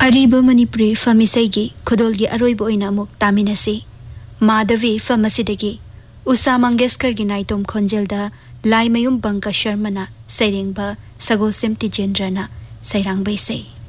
अरीब मणिपुरी फमिसैगी खुदोलगी अरोइब ओइना अमुक तामिनसी माधवी फमसिदगी उषा मंगेशकर गी नाइतोम खोंजेलदा लाइमयुम बंका शर्मना सैरेंगबा सगोसेम तिजेंद्रना सैरांगबैसै।